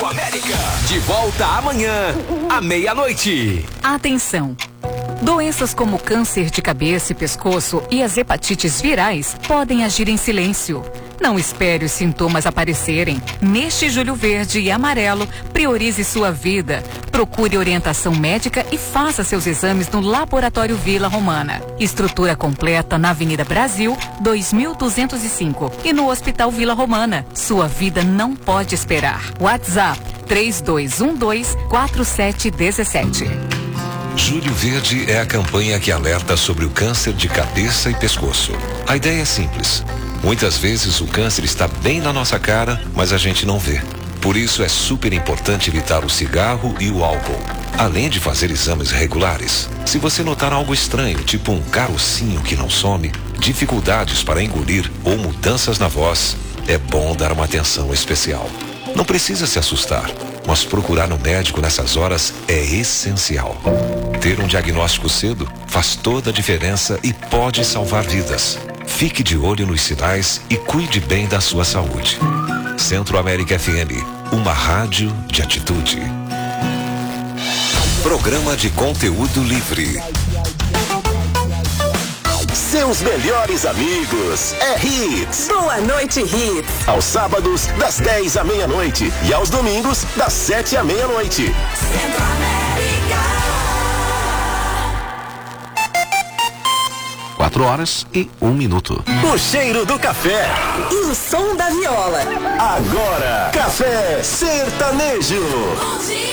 América. De volta amanhã, à meia-noite. Atenção! Doenças como câncer de cabeça e pescoço e as hepatites virais podem agir em silêncio. Não espere os sintomas aparecerem. Neste Julho Verde e Amarelo, priorize sua vida. Procure orientação médica e faça seus exames no Laboratório Vila Romana. Estrutura completa na Avenida Brasil, 2205 e no Hospital Vila Romana. Sua vida não pode esperar. WhatsApp 3212-4717. Julho Verde é a campanha que alerta sobre o câncer de cabeça e pescoço. A ideia é simples. Muitas vezes o câncer está bem na nossa cara, mas a gente não vê. Por isso é super importante evitar o cigarro e o álcool, além de fazer exames regulares. Se você notar algo estranho, tipo um carocinho que não some, dificuldades para engolir ou mudanças na voz, é bom dar uma atenção especial. Não precisa se assustar, mas procurar no médico nessas horas é essencial. Ter um diagnóstico cedo faz toda a diferença e pode salvar vidas. Fique de olho nos sinais e cuide bem da sua saúde. Centro América FM, uma rádio de atitude. Programa de conteúdo livre. Seus melhores amigos é Hits. Boa noite, Hits. Aos sábados, das 10 à meia-noite. E aos domingos, das 7 à meia-noite. Centro América. 4h01. O cheiro do café. E o som da viola. Agora, Café Sertanejo.